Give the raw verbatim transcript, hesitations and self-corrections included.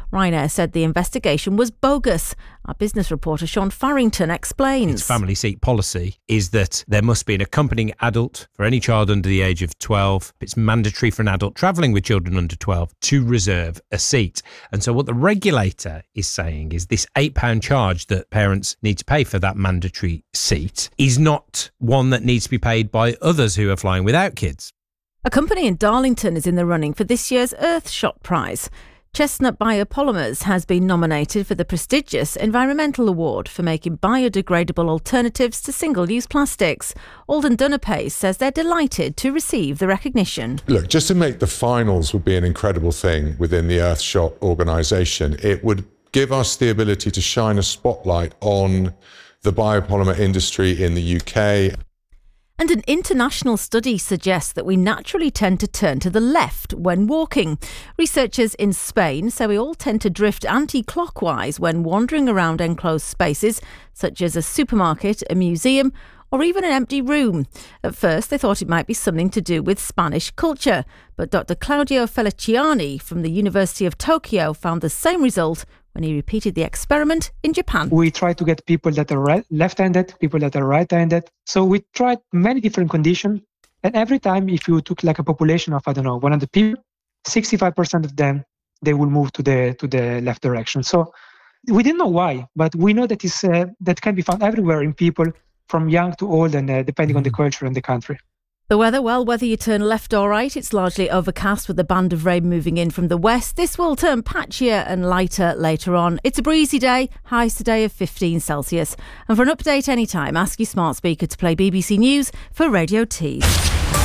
Ryanair said the investigation was bogus. Our business reporter Sean Farrington explains. Its family seat policy is that there must be an accompanying adult for any child under the age of twelve. It's mandatory for an adult travelling with children under twelve to reserve a seat. And so what the regulator is saying is this eight pounds charge that parents need to pay for that mandatory seat is not one that needs to be paid by others who are flying without kids. A company in Darlington is in the running for this year's Earthshot Prize. Chestnut Biopolymers has been nominated for the prestigious Environmental Award for making biodegradable alternatives to single-use plastics. Alden Dunnerpace says they're delighted to receive the recognition. Look, just to make the finals would be an incredible thing within the Earthshot organisation. It would give us the ability to shine a spotlight on the biopolymer industry in the U K. And an international study suggests that we naturally tend to turn to the left when walking. Researchers in Spain say we all tend to drift anti-clockwise when wandering around enclosed spaces, such as a supermarket, a museum, or even an empty room. At first, they thought it might be something to do with Spanish culture, but Doctor Claudio Feliciani from the University of Tokyo found the same result when he repeated the experiment in Japan. We try to get people that are right, left-handed, people that are right-handed. So we tried many different conditions. And every time, if you took like a population of, I don't know, one hundred people, sixty-five percent of them, they will move to the to the left direction. So we didn't know why, but we know that is uh, that can be found everywhere in people from young to old and uh, depending on the culture and the country. The weather, well, whether you turn left or right, it's largely overcast with a band of rain moving in from the west. This will turn patchier and lighter later on. It's a breezy day, highs today of fifteen Celsius. And for an update anytime, ask your smart speaker to play B B C News for Radio Tees.